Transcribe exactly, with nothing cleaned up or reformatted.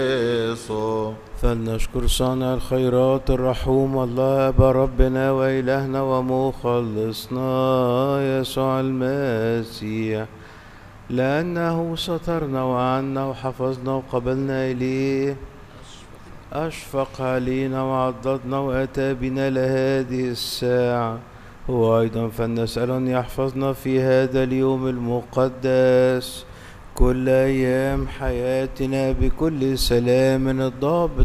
فلنشكر صانع الخيرات الرحوم الله أبا ربنا وإلهنا ومخلصنا يسوع المسيح، لأنه سترنا وعنا وحفظنا وقبلنا إليه، أشفق علينا وعضدنا وأتى بنا لهذه الساعة. هو أيضا فلنسأل أن يحفظنا في هذا اليوم المقدس كل أيام حياتنا بكل سلام الضابط